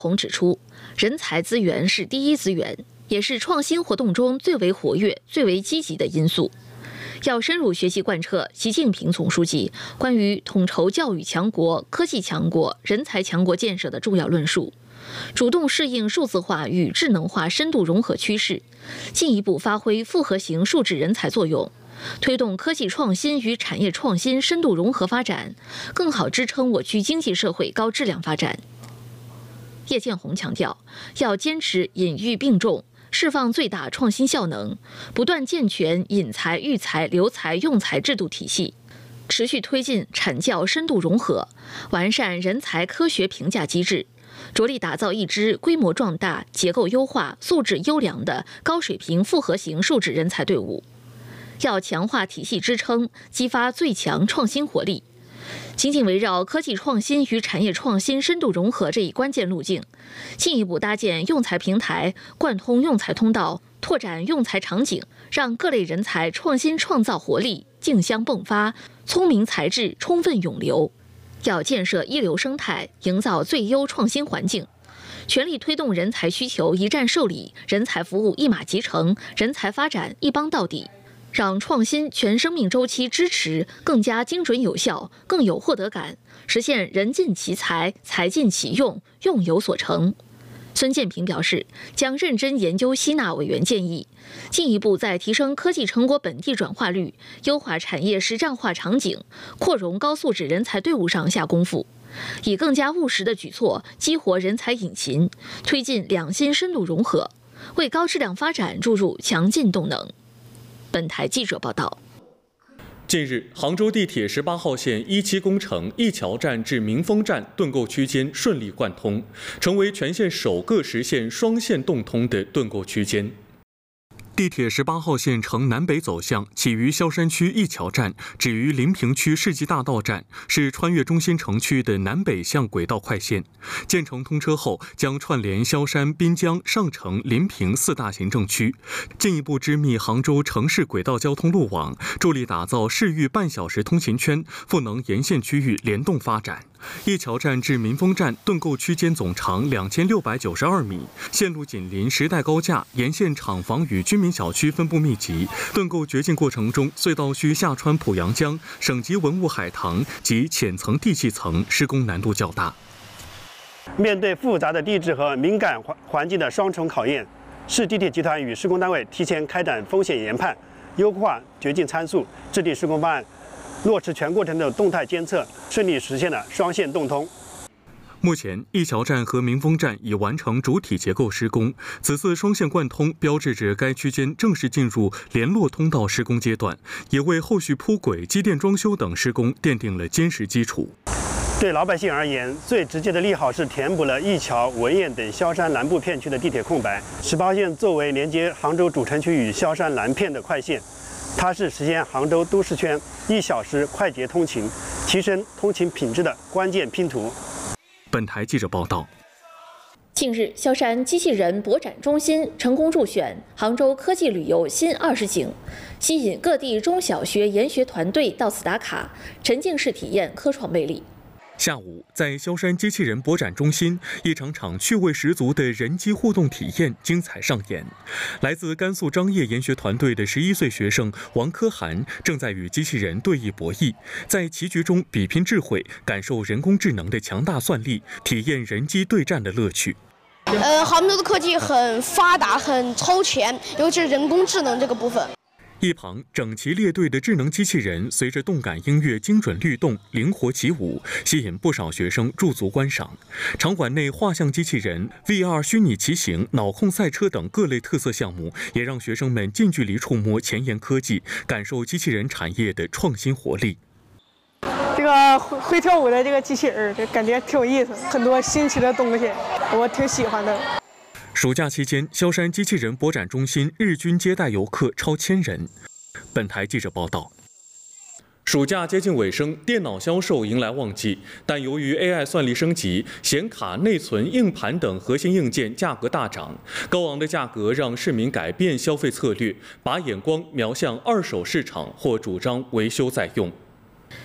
洪指出，人才资源是第一资源，也是创新活动中最为活跃、最为积极的因素。要深入学习贯彻习近平总书记关于统筹教育强国、科技强国、人才强国建设的重要论述，主动适应数字化与智能化深度融合趋势，进一步发挥复合型数字人才作用，推动科技创新与产业创新深度融合发展，更好支撑我区经济社会高质量发展。叶建红强调，要坚持引育并重，释放最大创新效能，不断健全引才、育才、留才、用才制度体系，持续推进产教深度融合，完善人才科学评价机制，着力打造一支规模壮大、结构优化、素质优良的高水平复合型数字人才队伍。要强化体系支撑，激发最强创新活力。紧紧围绕科技创新与产业创新深度融合这一关键路径，进一步搭建用才平台，贯通用才通道，拓展用才场景，让各类人才创新创造活力竞相迸发，聪明才智充分涌流。要建设一流生态，营造最优创新环境，全力推动人才需求一站受理，人才服务一码即成，人才发展一帮到底。让创新全生命周期支持更加精准有效，更有获得感，实现人尽其才，才尽其用，用有所成。孙建平表示，将认真研究吸纳委员建议，进一步在提升科技成果本地转化率、优化产业实战化场景、扩容高素质人才队伍上下功夫，以更加务实的举措激活人才引擎，推进两新深度融合，为高质量发展注入强劲动能。本台记者报道。 近日，杭州地铁18号线1期工程一桥站至民丰站盾构区间顺利贯通，成为全线首个实现双线动通的盾构区间。地铁18号线呈南北走向，起于萧山区一桥站，止于临平区世纪大道站，是穿越中心城区的南北向轨道快线。建成通车后，将串联萧山、滨江、上城、临平4大行政区，进一步织密杭州城市轨道交通路网，助力打造市域半小时通勤圈，赋能沿线区域联动发展。一桥站至民丰站盾构区间总长2692米，线路紧邻时代高架，沿线厂房与居民小区分布密集。盾构掘进过程中，隧道区下穿濮阳江、省级文物海棠及浅层地气层施工难度较大。 面对复杂的地质和敏感环境的双重考验，市地铁集团与施工单位提前开展风险研判，优化掘进参数，制定施工方案，落实全过程的动态监测，顺利实现了双线动通。 目前，一桥站和民丰站已完成主体结构施工，此次双线贯通标志着该区间正式进入联络通道施工阶段，也为后续铺轨、机电装修等施工奠定了坚实基础。 对老百姓而言，最直接的利好是填补了一桥、文堰等萧山南部片区的地铁空白。18号线作为连接杭州主城区与萧山南片的快线，它是实现杭州都市圈1小时快捷通勤、提升通勤品质的关键拼图。 本台记者报道。 近日，萧山机器人博展中心成功入选杭州科技旅游新20景，吸引各地中小学研学团队到此打卡，沉浸式体验科创魅力。 下午，在萧山机器人博展中心，一场场趣味十足的人机互动体验精彩上演。来自甘肃张掖研学团队的11岁学生王科涵正在与机器人对弈博弈，在棋局中比拼智慧，感受人工智能的强大算力，体验人机对战的乐趣。 杭州的科技很发达，很超前，尤其是人工智能这个部分。 一旁整齐列队的智能机器人随着动感音乐精准律动、灵活起舞，吸引不少学生驻足观赏。场馆内画像机器人、VR 虚拟骑行、脑控赛车等各类特色项目，也让学生们近距离触摸前沿科技，感受机器人产业的创新活力。 这个会跳舞的这个机器人，感觉挺有意思，很多新奇的东西，我挺喜欢的。 暑假期间，萧山机器人博展中心日均接待游客超1000人。本台记者报道。暑假接近尾声，电脑销售迎来旺季，但由于 AI 算力升级，显卡、内存、硬盘等核心硬件价格大涨，高昂的价格让市民改变消费策略，把眼光瞄向二手市场或主张维修再用。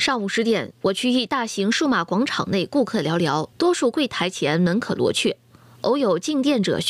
上午10点，我区一大型数码广场内顾客寥寥，多数柜台前门可罗雀，偶有进店者